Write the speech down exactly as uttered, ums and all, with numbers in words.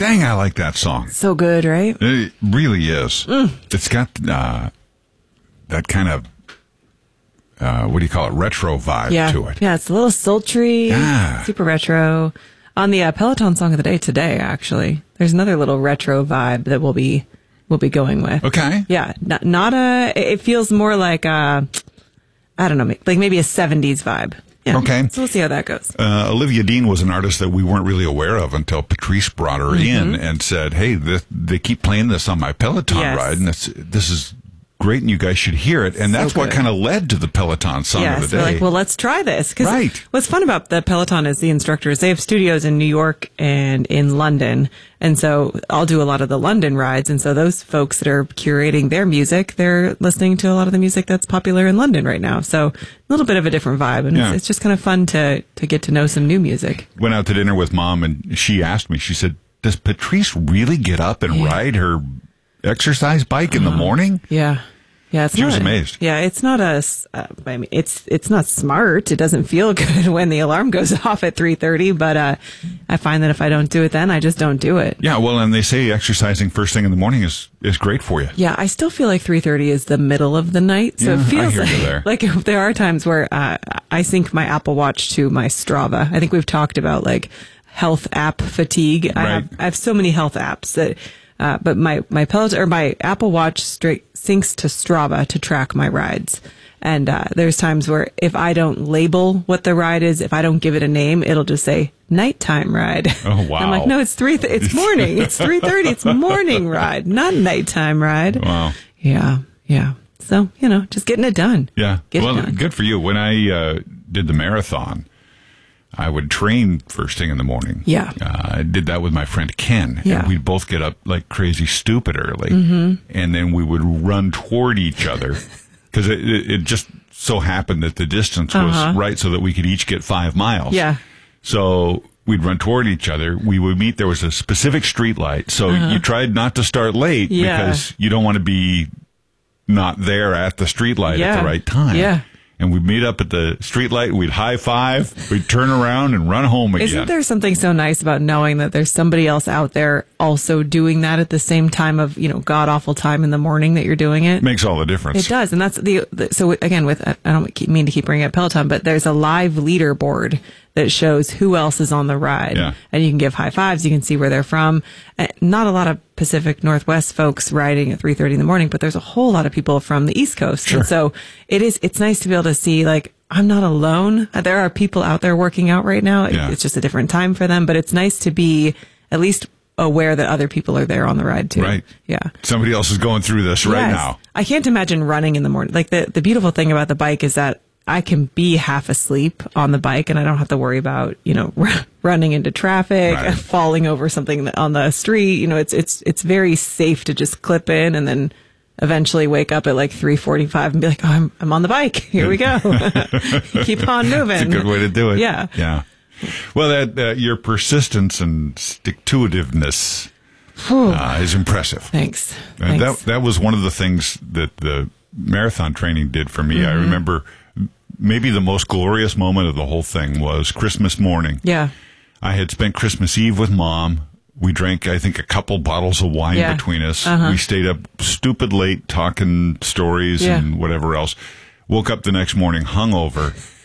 Dang, I like that song. So good, right? It really is. Mm. It's got uh, that kind of, uh, what do you call it, retro vibe yeah. to it. Yeah, it's a little sultry, yeah. super retro. On the uh, Peloton Song of the Day today, actually, there's another little retro vibe that we'll be we'll be going with. Okay. Yeah, not, not a, it feels more like a, I don't know, like maybe a seventies vibe. Yeah. Okay. So we'll see how that goes. Uh, Olivia Dean was an artist that we weren't really aware of until Patrice brought her mm-hmm. in and said, hey, this, they keep playing this on my Peloton yes. ride, and this, this is great, and you guys should hear it. And that's so what kind of led to the Peloton Song yes, of the Day. We're like, well, let's try this. Right. What's fun about the Peloton is the instructors, they have studios in New York and in London. And so I'll do a lot of the London rides. And so those folks that are curating their music, they're listening to a lot of the music that's popular in London right now. So a little bit of a different vibe. And yeah. it's, it's just kind of fun to, to get to know some new music. Went out to dinner with Mom, and she asked me, she said, does Patrice really get up and yeah. ride her exercise bike in the morning? Yeah. Yeah, it's she not, was amazed. Yeah, it's not a. Uh, I mean, it's it's not smart. It doesn't feel good when the alarm goes off at three thirty. But uh, I find that if I don't do it, then I just don't do it. Yeah, well, and they say exercising first thing in the morning is, is great for you. Yeah, I still feel like three thirty is the middle of the night, so yeah, it feels I hear like you there. like if there are times where uh, I sync my Apple Watch to my Strava. I think we've talked about like health app fatigue. Right. I have I have so many health apps that. Uh, but my, my Peloton or my Apple Watch straight syncs to Strava to track my rides. And, uh, there's times where if I don't label what the ride is, if I don't give it a name, it'll just say nighttime ride. Oh, wow. I'm like, no, it's three, th- it's morning. It's three thirty. It's morning ride, not nighttime ride. Wow. Yeah. Yeah. So, you know, just getting it done. Yeah. Get well, it done. Good for you. When I, uh, did the marathon, I would train first thing in the morning. Yeah. Uh, I did that with my friend Ken. Yeah. And we'd both get up like crazy stupid early. Mm-hmm. And then we would run toward each other. Because it, it, it just so happened that the distance was uh-huh. right so that we could each get five miles. Yeah. So we'd run toward each other. We would meet. There was a specific street light. So uh-huh. you tried not to start late yeah. because you don't want to be not there at the street light yeah. at the right time. Yeah. And we'd meet up at the street light, we'd high five, we'd turn around and run home again. Isn't there something so nice about knowing that there's somebody else out there also doing that at the same time of, you know, god awful time in the morning that you're doing it? Makes all the difference. It does. And that's the, the so again, with, I don't keep, mean to keep bringing up Peloton, but there's a live leaderboard that shows who else is on the ride. Yeah. And you can give high fives. You can see where they're from. And not a lot of Pacific Northwest folks riding at three thirty in the morning, but there's a whole lot of people from the East Coast. Sure. And so it is, it's nice to be able to see, like, I'm not alone. There are people out there working out right now. Yeah. It's just a different time for them, but it's nice to be at least aware that other people are there on the ride too. Right. Yeah. Somebody else is going through this right Yes. now. I can't imagine running in the morning. Like the, the beautiful thing about the bike is that I can be half asleep on the bike and I don't have to worry about, you know, running into traffic, Right. falling over something on the street. You know, it's, it's, it's very safe to just clip in and then eventually wake up at like three forty-five and be like, oh, I'm, I'm on the bike. Here we go. Keep on moving. It's a good way to do it. Yeah. Yeah. Well, that, uh, your persistence and stick-to-itiveness uh, is impressive. Thanks. And that, Thanks. that was one of the things that the marathon training did for me. Mm-hmm. I remember maybe the most glorious moment of the whole thing was Christmas morning. Yeah. I had spent Christmas Eve with Mom. We drank, I think, a couple bottles of wine Yeah. between us. Uh-huh. We stayed up stupid late talking stories Yeah. and whatever else. Woke up the next morning hungover